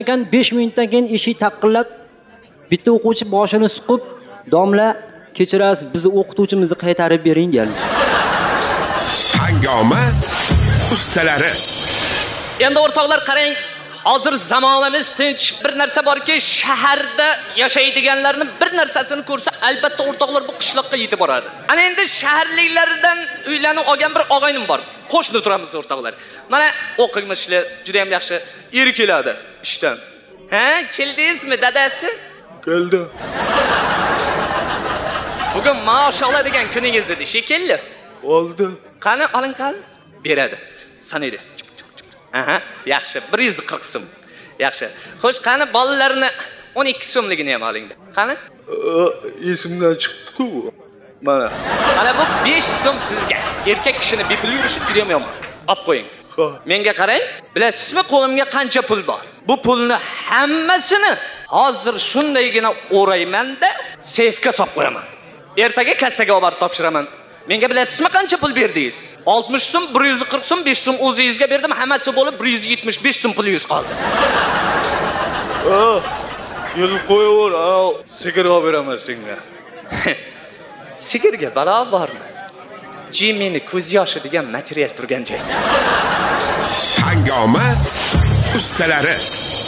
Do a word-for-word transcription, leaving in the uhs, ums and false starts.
ekan besh minutdan keyin eshik taqillab bitta o'quvchi boshini suqib, "Domla, kechirasiz, bizni o'qituvchimizni qaytarib bering" dedi. Hangoma ustalari. Endi o'rtoqlar qarang, hozir zamonamiz tinch, bir narsa borki, shaharda yashaydiganlarning bir narsasini ko'rsa, albatta o'rtoqlar bu qishloqqa yetib boradi. Ana endi shaharliklardan uylanib olgan bir og'aynim bor. Qo'shni turamiz o'rtoqlar. Mana o'qimishlar juda ham yaxshi eri keladi ishdan. Ha, keldingizmi dadasi? Keldi. Bugun maşallah degan kuningiz edi, shekilli. Oldi. Qani, oling qani? Beradi. Sanaydi. Aha, yaxshi, bir yuz qirq so'm. Yaxshi. Xo'sh, qani bolalarni o'n ikki so'mligini ham oling. Qani? Esimdan chiqdi-ku. Mana. Mana bu besh so'm sizga. Erkak kishini bepul yurishi juda ham yomon. Olib qo'ying. Menga qarang, bilasizmi qo'limga qancha pul bor? Bu pulni hammasini hozir shundaygina o'rayman-da, seyfga solib qo'yaman. Ertaga kassaga olib topshiraman. Menga bilasizmi qancha pul berdingiz? oltmish so'm, bir yuz qirq so'm, besh so'm o'zingizga berdim, hammasi bo'lib bir yuz yetmish besh so'm pulingiz qoldi. Ha, yig'ib qo'yaver, sigir olib beraman senga. Sigirga balo bormi? Jimini ko'z yoshi degan material turgan joyda. Hangoma ustalari.